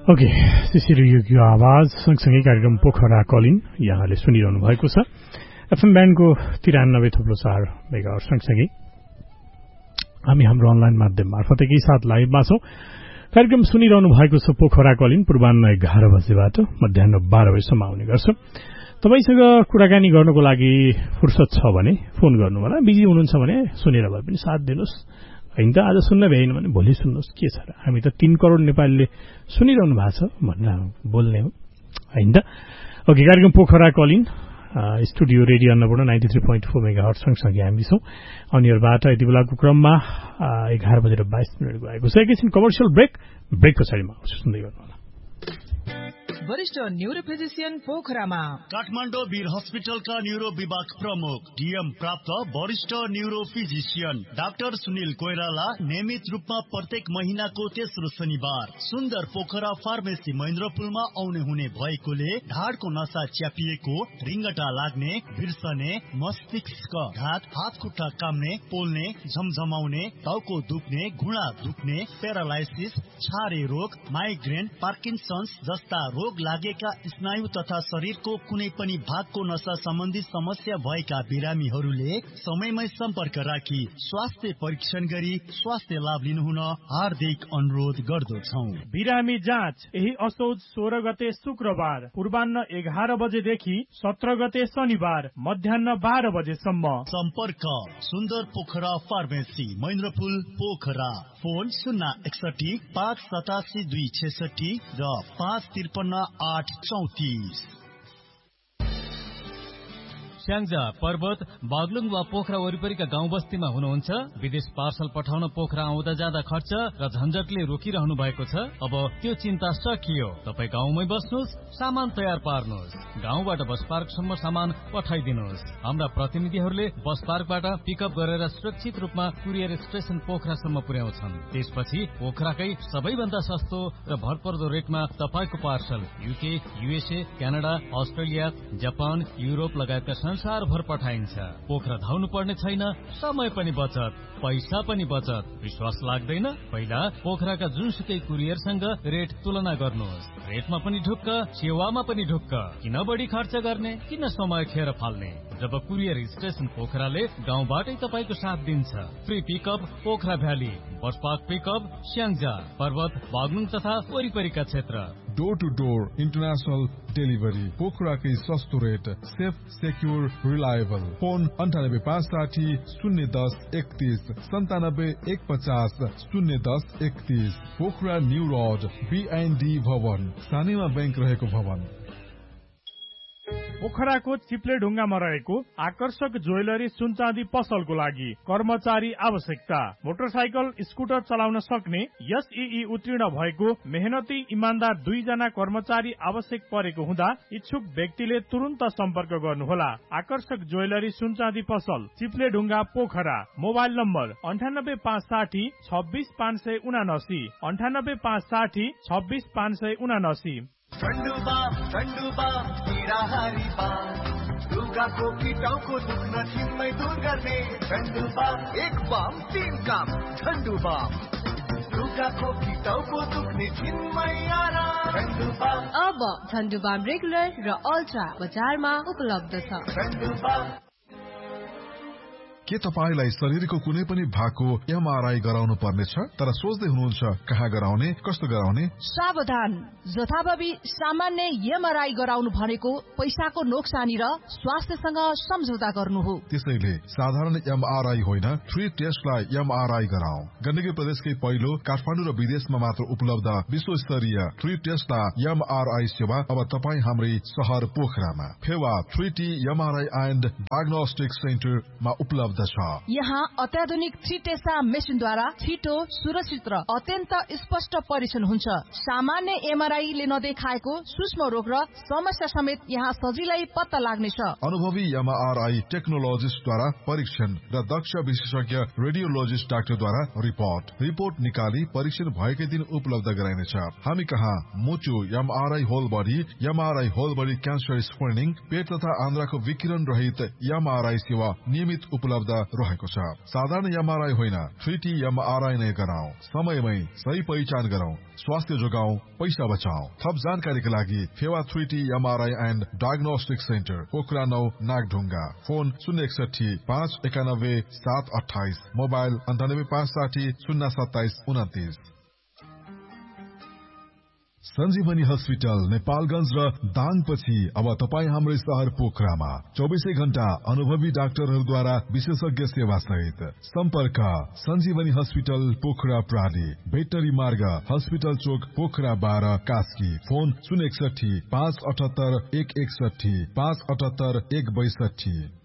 Okay, सिसिरो युगको आवाज सँगसँगै कार्यक्रम पोखरा कलिङ यहाँले सुनिरहनु भएको छ। एफएम ब्यान्डको 93.4 मेगाहर्ज सँगसँगै हामी हाम्रो अनलाइन माध्यम मार्फत एकै साथ लाइभमा छौं। कार्यक्रम सुनिरहनु भएको छ पोखरा कलिङ पूर्वाह्न 11 बजेबाट मध्याह्न 12 बजेसम्म आउने गर्छ। तपाईसँग कुराकानी गर्नको लागि फुर्सद छ भने फोन गर्नु होला, बिजी हुनुहुन्छ भने सुनेर भए पनि साथ दिनुस्। हैन त आज सुन्न भ्याइन भने भोलि सुन्नुहोस्, के छ र, हामी त 3 करोड नेपालीले सुनिरहनु भएको छ भनेर बोल्ने हो हैन त। ओके, कार्यक्रम Pokhara calling studio radio Annapurna 93.4 megahertz सँगसँगै हामी छौं। अनियरबाट यति बेलाको क्रममा 11:22 गएको छ। एकैछिन कमर्सियल ब्रेक पछाडि म आउँछु, सुन्दै गर्नु होला। वरिष्ठ न्यूरो फिजिशियन पोखरामा काठमाडौँ वीर हस्पिटलका न्यूरो विभाग प्रमुख डीएम प्राप्त वरिष्ठ neuro physician doctor Sunil Koirala नियमित रूपमा प्रत्येक महीनाको तेस्रो शनिबार सुन्दर पोखरा फार्मेसी महेन्द्रपुलमा आउने हुने भएकोले ढाडको नसा च्यापिएको, रिङ्गटा लाग्ने, बिर्सने, मस्तिष्क घात, हात खुट्टा काम्ने, पोल्ने, झमझमाउने, टाउको दुख्ने, घुँडा दुख्ने, प्यारालाइसिस, छारे रोग, माइग्रेन, पार्किन्सन्स जस्ता रोग लागेका स्नायु तथा शरीरको कुनै पनि भागको नसा सम्बन्धी समस्या भएका बिरामीहरूले समयमै सम्पर्क राखी स्वास्थ्य परीक्षण गरी स्वास्थ्य लाभ लिनुहुन हार्दिक अनुरोध गर्दछौं। बिरामी जाँच यही असोज 16 गते शुक्रबार पूर्वाह्न 11 बजेदेखि 17 गते शनिबार मध्याह्न 12 बजेसम्म। सम्पर्क सुन्दर पोखरा फार्मेसी महेन्द्रपुल पोखरा। फोन 061 587 266 र 553 834। स्याङ्जा, पर्वत, बागलुङ वा पोखरा वरिपरिका गाउँ बस्तीमा हुनुहुन्छ, विदेश पार्सल पठाउन पोखरा आउँदा जाँदा खर्च र झन्झटले रोकिरहनु भएको छ। अब त्यो चिन्ता सकियो। तपाईँ गाउँमै बस्नुहोस्, सामान तयार पार्नुहोस्, गाउँबाट बस पार्कसम्म सामान पठाइदिनुहोस्। हाम्रा प्रतिनिधिहरूले बस पार्कबाट पिकअप गरेर सुरक्षित रूपमा कुरियर स्टेशन पोखरासम्म पुर्याउँछन्। त्यसपछि पोखराकै सबैभन्दा सस्तो र भरपर्दो रेटमा तपाईँको parcel UK, USA, Canada, Australia, Japan, Europe लगायतका संसारभर पठाइन्छ। पोखरा धाउनु पर्ने छैन, समय पनि बचत, पैसा पनि बचत। विश्वास लाग्दैन? पहिला पोखराका जुनसुकै कुरियरसँग रेट तुलना गर्नुहोस्। रेटमा पनि ढुक्क, सेवामा पनि ढुक्क। किन बढी खर्च गर्ने, किन समय खेर फाल्ने? जब कुरियर स्टेशन पोखराले गाउँबाटै तपाईँको साथ दिन्छ। Free pickup Pokhara valley, bus park pickup Syangja, पर्वत, बागलुङ तथा वरिपरिका क्षेत्र। Door two door international delivery, पोखराकै सस्तो rate, safe, secure, reliable. Phone 98 560 010 31 97 150 010 31। Pokhara new road BND भवन, सानीमा बैंक रहेको भवन। पोखराको चिप्ले ढुङ्गामा रहेको आकर्षक ज्वेलरी सुनचाँदी पसलको लागि कर्मचारी आवश्यकता। मोटरसाइकल स्कुटर चलाउन सक्ने SEE उत्तीर्ण भएको मेहनती इमान्दार 2 जना कर्मचारी आवश्यक परेको हुँदा इच्छुक व्यक्तिले तुरुन्त सम्पर्क गर्नुहोला। आकर्षक ज्वेलरी सुनचाँदी पसल चिप्ले ढुङ्गा पोखरा। Mobile number 98 560 26 579 98 560 26 579। ठण्डुबा निराहारी बाम, ढुङ्गाको टाउको दुख्न छिनमै दूर गर्ने ठण्डुबा। एक बाम 3 काम ठण्डुबा, ढुङ्गाको टाउको दुख्ने छिनमै आराम ठण्डुबा। अब ठण्डुबाम रेगुलर र अल्ट्रा बजारमा उपलब्ध छ। ठण्डुबा। के तपाईलाई शरीरको कुनै पनि भागको MRI गराउनु पर्ने छ, तर सोच्दै हुनुहुन्छ कहाँ गराउने, कस्तो गराउने? सावधान, जथाभावी सामान्य MRI गराउनु भनेको पैसाको नोक्सानी र स्वास्थ्यसँग सम्झौता गर्नु हो। त्यसैले साधारण MRI होइन, 3 टेस्टलाई MRI गराऊ। गण्डकी प्रदेशकै पहिलो काठमाडौँ र विदेशमा मात्र उपलब्ध विश्वस्तरीय 3 टेस्टलाई MRI सेवा अब तपाईँ हाम्रै शहर पोखरामा Phewa 3T MRI and diagnostic सेन्टरमा उपलब्ध छ। यहाँ अत्याधुनिक 3 टेस्टा मेसिनद्वारा छिटो, सुरक्षित र अत्यन्त स्पष्ट परीक्षण हुन्छ। सामान्य MRI ले नदेखाएको सूक्ष्म रोग र समस्या समेत यहाँ सजिलै पत्ता लाग्नेछ। अनुभवी MRI टेक्नोलोजिस्टद्वारा परीक्षण र दक्ष विशेषज्ञ रेडियोलोजिस्ट डाक्टरद्वारा रिपोर्ट निकाली परीक्षण भएकै दिन उपलब्ध गराइनेछ। हामी कहाँ मुटु MRI whole body cancer screening, पेट तथा आन्द्राको विकिरण रहित MRI सेवा नियमित उपलब्ध उपलब्ध रहेको छ। साधारण एमआरआई होइन, 3T एमआरआई नै गराउँ। समयमै सही पहिचान गरौँ, स्वास्थ्य जोगाउँ, पैसा बचाउँ। थप जानकारीका लागि Phewa 3T MRI and diagnostic centre, Pokhara 9, Nagdhunga. Phone 061 591 728, mobile 98 560 027 29। Sanjeevani hospital Nepalgunj र दाङपछि अब तपाईँ हाम्रै शहर पोखरामा 24 घण्टा अनुभवी डाक्टरहरूद्वारा विशेषज्ञ सेवा सहित। सम्पर्क सञ्जीवनी हस्पिटल पोखरा प्राली, भेटनरी मार्ग, हस्पिटल चोक, पोखरा 12, कास्की। फोन 061 578 161 578 162।